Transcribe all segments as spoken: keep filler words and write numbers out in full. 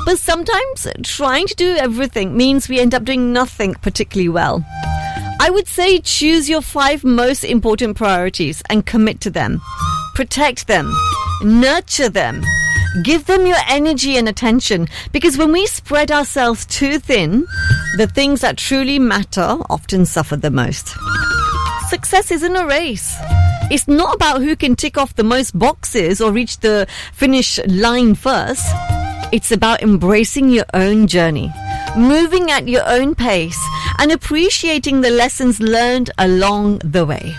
But sometimes trying to do everything means we end up doing nothing particularly well. I would say choose your five most important priorities and commit to them. Protect them. Nurture them. Give them your energy and attention, because when we spread ourselves too thin, the things that truly matter often suffer the most. Success isn't a race. It's not about who can tick off the most boxes or reach the finish line first. It's about embracing your own journey, moving at your own pace, and appreciating the lessons learned along the way.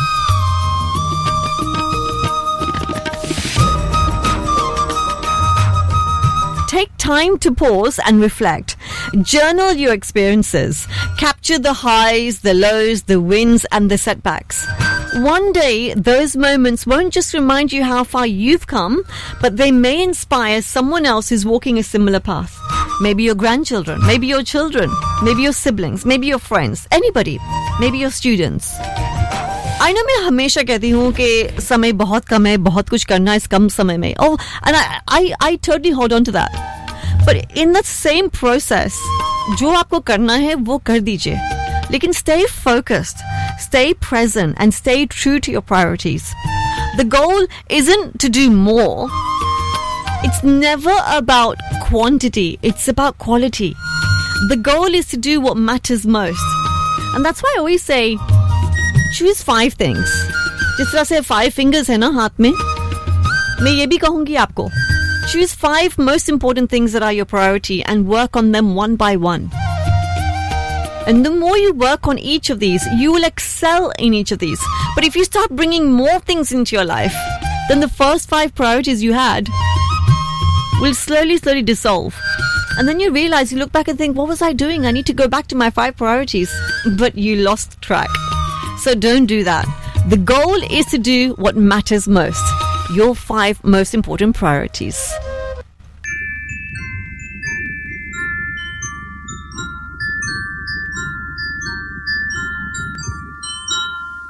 Take time to pause and reflect. Journal your experiences. Capture the highs, the lows, the wins, and the setbacks. One day, those moments won't just remind you how far you've come, but they may inspire someone else who's walking a similar path. Maybe your grandchildren, maybe your children, maybe your siblings, maybe your friends, anybody, maybe your students. I know मैं हमेशा कहती हूँ कि समय बहुत कम है, बहुत कुछ करना है इस कम समय में. Oh, and I, I, I totally hold on to that. But in that same process, जो आपको करना है वो कर दीजिए. लेकिन stay focused, stay present, and stay true to your priorities. The goal isn't to do more. It's never about quantity. It's about quality. The goal is to do what matters most. And that's why I always say, choose five things. जिस तरह से five fingers है ना हाथ में, मैं ये भी कहूँगी आपको. Choose five most important things that are your priority and work on them one by one. And the more you work on each of these, you will excel in each of these. But if you start bringing more things into your life, then the first five priorities you had will slowly, slowly dissolve. And then you realize, you look back and think, what was I doing? I need to go back to my five priorities. But you lost track. So don't do that. The goal is to do what matters most. Your five most important priorities.